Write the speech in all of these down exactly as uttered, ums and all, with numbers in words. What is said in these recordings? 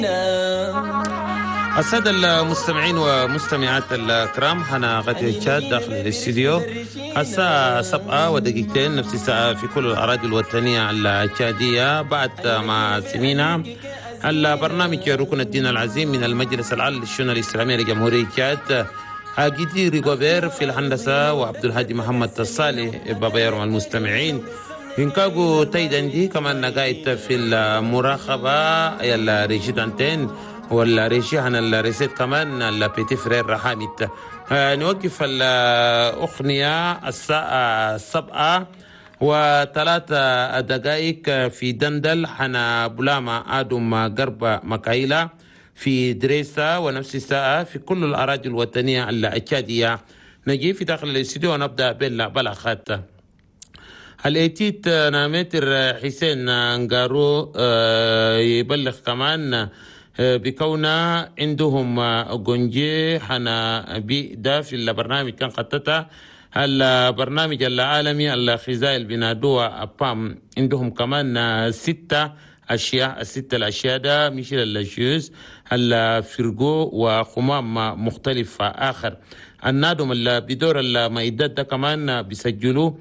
السادة المستمعين ومستمعات الكرام، أنا غادي تشاد داخل الاستديو الساعة سبعة ودقيقتين نفس الساعة في كل الأراضي الوطنية التشادية. بعد ما سمينا البرنامج ركن الدين العظيم من المجلس العالي للشؤون الإسلامية لجمهورية تشاد، جدي ريغوبير في الهندسة وعبد الهادي محمد الصالح بابا يرمى المستمعين ينكاغو تايدندي كمان نقايت في المراقبة يلا ريشيد أنتين ولا ريشي هن الريسيت كمان البيتي فرير رحامت. آه نوقف الأغنية الساعة سبعة وثلاثة دقائق في دندل حنا بولاما آدم غرب مكايلة في دريسة، ونفس الساعة في كل الأراضي الوطنية التشادية. نجي في داخل الاستديو ونبدأ بالبلاغات. الاتيت نامتر حسين نغارو يبلغ كمان بكونا عندهم غنجي حنا بي دا في البرنامج كان خطتها البرنامج العالمي الخزائي البنادوة أبام، عندهم كمان ستة أشياء. الستة الأشياء ده مش الجيوز الفرقو وخمام مختلف آخر. النادم اللي بدور المائدات ده كمان بيسجلوا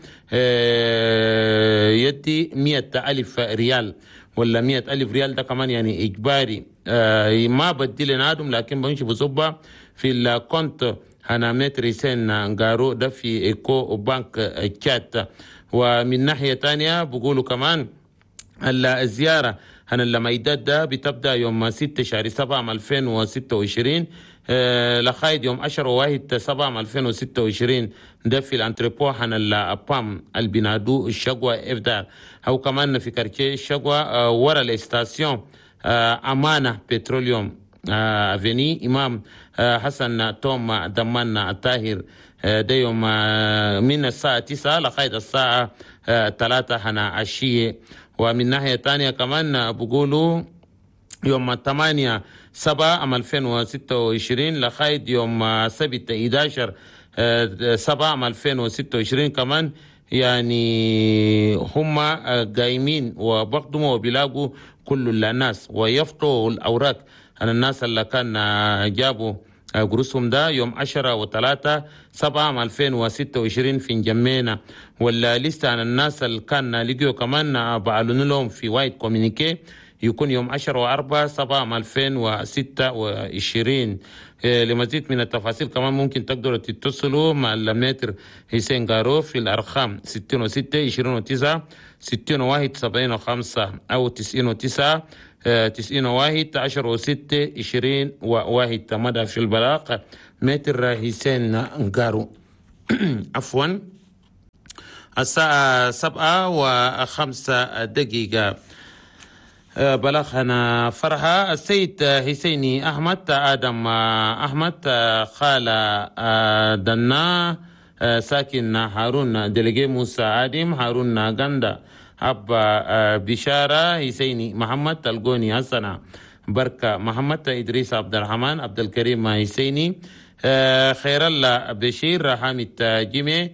يدي مئة ألف ريال ولا مئة ألف ريال، ده كمان يعني إجباري ما بدي لنادم، لكن بمشي بصبة في الكونت هنا متر سين نغارو ده في إيكو بانك تشات. ومن ناحية تانية بقولوا كمان الزيارة هنا المائدات ده بتبدأ يوم ستة شهر سبعة ألفين وستة وعشرين أه لخايد يوم عشرة واحد سبعة ألفين وستة وعشرين ده في الانتربو هنا الأبام البنادو الشقوة إفدار، أو كمان في كارتيه الشقوة أه ورا الاستاسيون أه أمانة بتروليوم أه أفني إمام أه حسن توم دمان الطاهر أه ده يوم أه من الساعة تسعة لخايد الساعة أه ثلاثة هنا عشية. ومن ناحية تانية كمان بقولوا يوم ثمانية سبعة ألفين وستة وعشرين لخايد يوم سبت أحد عشر سبعة ألفين وستة وعشرين كمان يعني هم قايمين وبقدموا وبيلاقوا كل الناس ويفطوا الأوراق عن الناس اللي كان جابوا قروسهم ده يوم عشرة وثلاثة سبعة ألفين وستة وعشرين في جمينا، ولا لسه عن الناس اللي كان لقيوا كمان بعلن لهم في وايد كومينيكي يكون يوم عشرة وأربعة سبعة ألفين وستة وعشرين. لمزيد من التفاصيل كمان ممكن تقدروا تتصلوا مع المتر حسين غارو في الأرقام ستين وستة عشرين وتسعة ستين وواحد سبعين وخمسة أو تسعين وتسعة تسعين وواحد عشرة وستة عشرين وواحد. مدى في البلاغ متر حسين غارو. عفوا الساعة سبعة وخمسة دقيقة. بلغنا فرحة السيد حسيني أحمد آدم أحمد خال دنا ساكن هارون دلقي موسى آدم هارون غندا أبا بشارة حسيني محمد القوني حسنا بركة محمد إدريس عبد الرحمن عبد الكريم حسيني خير الله بشير حامد جيمي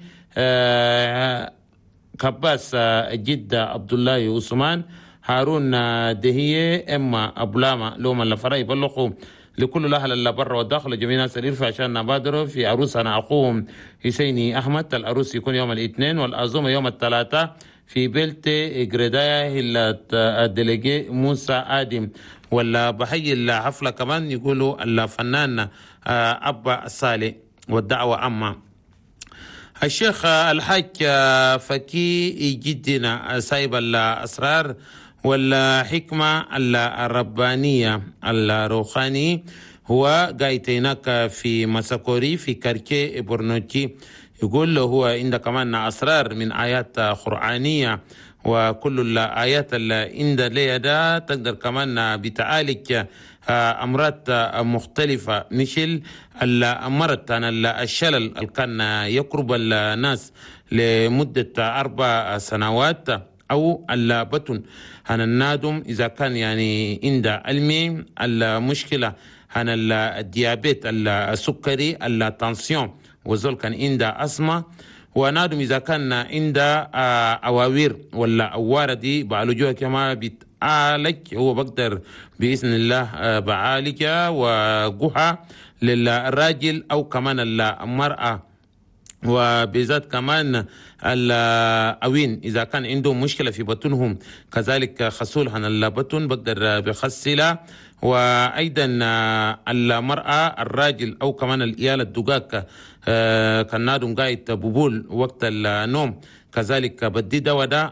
كباس جدة عبد الله عثمان هارون دهية إما أبلاما لوما لفرا يبلغوا لكل الأهل اللي برا والداخل جميع الناس الإرفع عشان نبادروا في عروسنا أخوهم حسيني أحمد. العروس يكون يوم الاثنين والعزومة يوم الثلاثاء في بيلت إجريدايا هلا الدلقي موسى آدم. ولا بحي الحفلة كمان يقولوا الفنان أبا صالح والدعوة أما الشيخ الحاج فكي جدنا سايب الأسرار والحكمة الربانية الروحاني هو قايتينك في مساكوري في كاركي برنوتي، يقول له هو عند كمان أسرار من آيات قرآنية، وكل الآيات اللي عند ليه ده تقدر كمان بتعالج أمراض مختلفة مثل المرض عن الشلل اللي كان يقرب الناس لمدة أربع سنوات، أو البطن عن النادم إذا كان يعني عند علمي المشكلة عن الديابيت السكري التنسيون وزول كان عند أسمى، ونادم إذا كان عند أواوير ولا أوارة دي بعالجوها كما أعالج هو بقدر بإذن الله بعالجها وجها للراجل أو كمان المرأة، وبذات كمان الأوين إذا كان عندهم مشكلة في بطنهم كذلك خسول عن البطن بقدر بخسلها. وأيضا المرأة الراجل أو كمان الإيال الدقاق كان نادم قايد ببول وقت النوم كذلك بدي دواء ده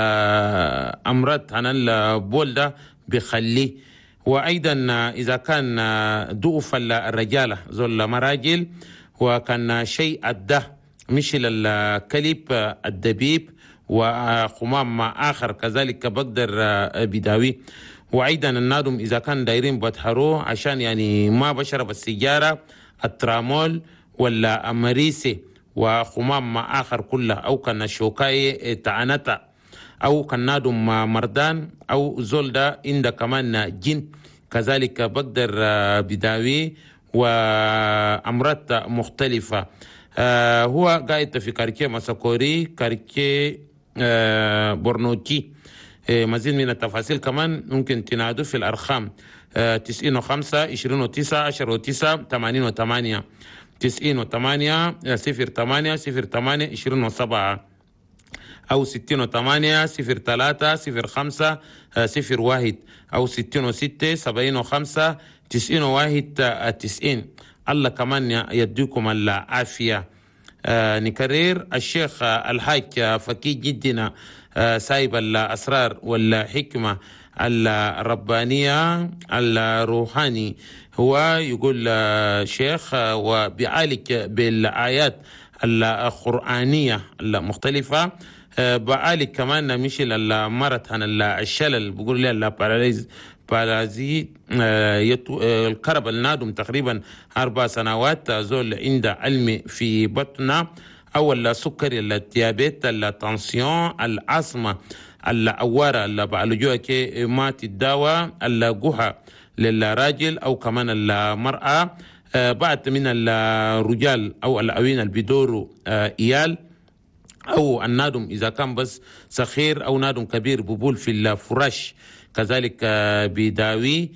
الأمراض عن البول ده بخليه. وأيضا إذا كان ضعف الرجالة زول مراجل وكان شيء أده مثل الكلب الدبيب وخمام آخر كذلك بقدر بداوي. وأيضا النادم إذا كان دايرين بتحروه عشان يعني ما بشرب السيجارة الترامول ولا أمريسي وخمام آخر كله أو كان شوكاي تعنتا أو كان نادم مردان أو زول ده عند كمان جن كذلك بقدر بداوي وأمراض مختلفة. آه هو قاعد في كاركي مساكوري كاركي آه بورنوتي. آه مزيد من التفاصيل كمان ممكن تنادوا في الأرقام آه تسعين وخمسة عشرين وتسعة عشر وتسعة ثمانين وثمانية تسعين وثمانية صفر ثمانية صفر ثمانية عشرين وسبعة أو ستين وثمانية صفر ثلاثة صفر خمسة صفر واحد أو ستين وستة سبعين وخمسة تسعين وواحد تسعين. الله كمان يديكم العافية. آه نكرر الشيخ الحاج فكي جدنا آه سايب الأسرار والحكمة الربانية الروحاني هو يقول آه شيخ آه وبيعالج بالآيات القرآنية المختلفة. آه بعالج كمان مشي المرض عن الشلل بقول لي الباراليز بارازي آه آه الكرب النادم تقريبا أربع سنوات زول عنده علم في بطنه أو السكري الديابيت التنسيون الأسمة الأوارة اللي بعالجوها كي ما تداوى الجوها للراجل أو كمان المرأة. آه بعد من الرجال أو الأوين اللي بيدوروا آه إيال أو النادم إذا كان بس صغير أو نادم كبير ببول في الفراش كذلك بداوي.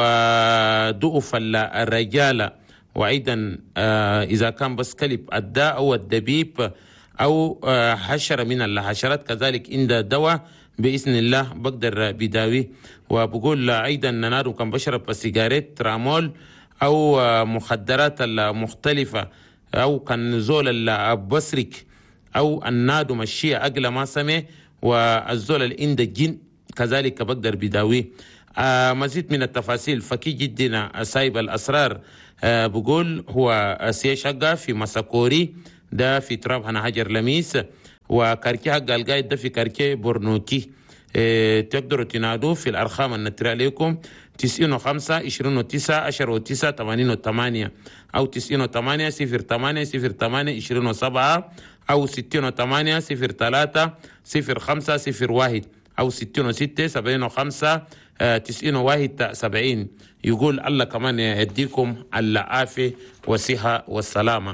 وضعف الرجال وأيضا إذا كان بس كلب الداء أو الدبيب أو حشرة من الحشرات كذلك عند دواء بإذن الله بقدر بداوي. وبقول أيضا نادم كان بشرب سيجارات ترامول أو مخدرات المختلفة أو كان زول البصرك أو النادم الشيء أقل ما سمع والزول اللي عند الجن كذلك بقدر بداوي. آه مزيد من التفاصيل فكي جدنا سايب الأسرار آه بقول هو سيشقة في مساكوري ده في تراب هنا حجر لميس وكاركي حق القايد ده في كاركي بورنوكي. آه تقدروا تنادوا في الأرقام النترى عليكم تسعين وخمسة عشرين وتسعة عشر وتسعة ثمانين وثمانية أو تسعين وثمانية صفر ثمانية صفر ثمانية عشرين وسبعة أو ستين وثمانية صفر ثلاثة صفر خمسة صفر واحد أو ستين وستة سبعين وخمسة تسعين وواحد سبعين. يقول الله كمان يديكم العافية والصحة والسلامة.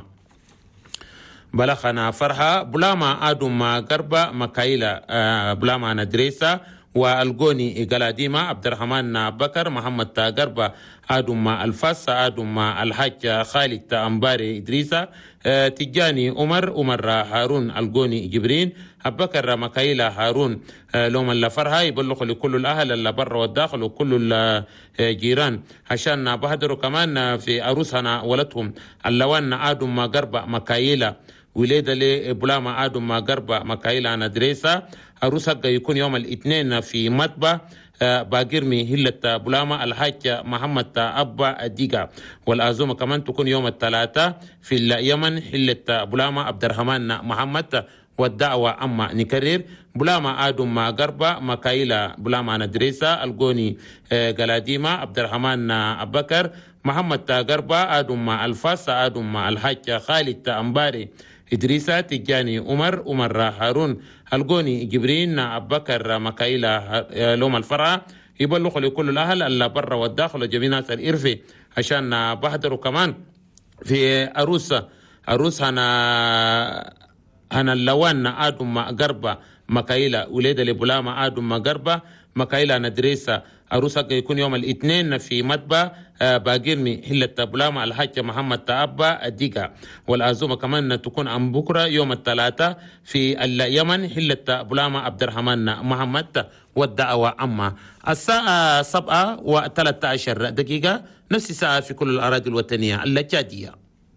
بلغنا فرحة بلاما آدم قربة مكايلة بلاما ندريسة والقوني قلاديما عبد الرحمن بكر محمد قربة آدم الفاس آدم الحاج خالد أمباري إدريسة تجاني عمر عمر هارون القوني جبرين بكر مكايلة هارون لوم اللفرها يبلغ لكل الأهل اللي برا والداخل وكل الجيران عشان بهدروا كمان في أروسنا ولدهم اللوان آدم قربة مكايلة وليدة لبلاما آدم قربة مكايلة ندريسة أروسها يكون يوم الاثنين في مطبع باقرمي هلة بلاما الحاج محمد أبا الديقة. والأزومة كمان تكون يوم الثلاثاء في اليمن هلة بلاما عبد الرحمن محمد. والدعوة أما نكرر بلاما آدم قربة مكايلة بلاما ندريسة القوني قلاديما عبد الرحمن أبكر محمد قربة آدم الفاس آدم الحاج خالد أمباري إدريسة تجاني عمر عمر هارون القوني جبرين أبكر مكايلة لوم الفرع يبلغ لكل الأهل اللي برا والداخل وجميع ناس الإرفي عشان بحضروا كمان في أروس أروس هنا هنا اللوان آدم قربة مكايلة وليدة لبلاما آدم قربة مكايلا ندريسة أروسك يكون يوم الاثنين في متبة باقيرمي هلة بلامة الحاج محمد تابا الديكا. والعزومة كمان تكون عن بكرة يوم الثلاثاء في اليمن هلة بلامة عبد الرحمن محمد والدعوة أما الساعة سبعة وثلاثة عشر دقيقة نفس الساعة في كل الأراضي الوطنية التشادية.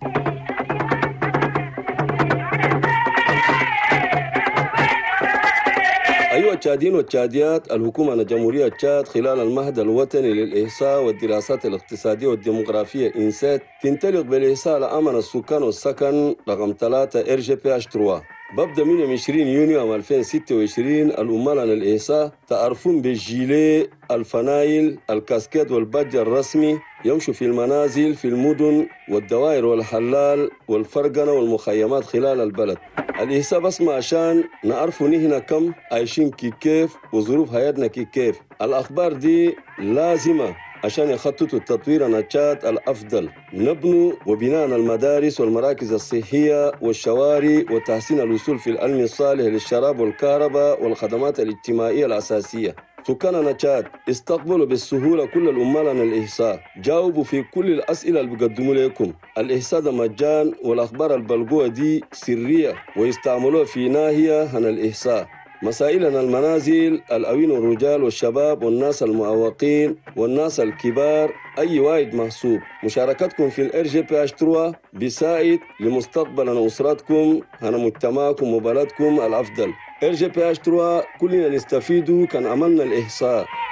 أيها التشاديين والتشاديات، الحكومة الجمهورية تشاد خلال المهد الوطني للإحصاء والدراسات الاقتصادية والديموغرافية إنسات تنطلق بالإحصاء لأمن السكان والسكن رقم ثلاثة إر جي بي إتش ثلاثة. ببدأ من عشرين يونيو عام ألفين وستة وعشرين الأمال عن الإحصاء تعرفون بالجيلي، الفنايل، الكاسكيد والبادج الرسمي، يمشوا في المنازل في المدن والدوائر والحلال والفرقنة والمخيمات خلال البلد. الإحصاء بس ما عشان نعرفوا نحن كم عايشين كي كيف وظروف حياتنا كي كيف. الأخبار دي لازمة عشان يخططوا التطوير النشاط الأفضل، نبنوا وبناء المدارس والمراكز الصحية والشوارع وتحسين الوصول في العلم الصالح للشراب والكهرباء والخدمات الاجتماعية الأساسية. سكان نشاط استقبلوا بالسهولة كل الأمال عن الإحصاء، جاوبوا في كل الأسئلة اللي بيقدموا لكم. الإحصاء ده مجان، والأخبار البلغوة دي سرية ويستعملوها في ناحية عن الإحصاء. مسائلنا المنازل، الأوين والرجال والشباب والناس المعوقين والناس الكبار، أي واحد محسوب. مشاركتكم في الإر جي بي إتش ثلاثة بيساعد لمستقبل أسرتكم هنا مجتمعكم وبلدكم الأفضل. إر جي بي إتش ثلاثة كلنا نستفيدوا كان عملنا الإحصاء.